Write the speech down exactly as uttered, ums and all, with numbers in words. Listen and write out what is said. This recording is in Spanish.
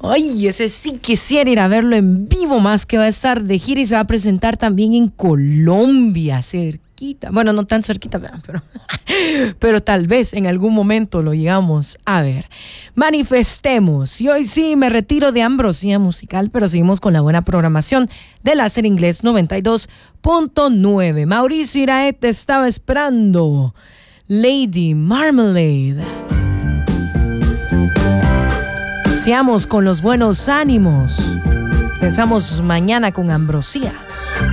Ay, ese sí quisiera ir a verlo en vivo, más que va a estar de gira y se va a presentar también en Colombia, cerquita. Bueno, no tan cerquita, pero, pero tal vez en algún momento lo llegamos a ver. Manifestemos. Y hoy sí me retiro de Ambrosía Musical, pero seguimos con la buena programación de Láser Inglés noventa y dos punto nueve. Mauricio Iraet te estaba esperando. Lady Marmalade. Seamos con los buenos ánimos. Empezamos mañana con Ambrosía.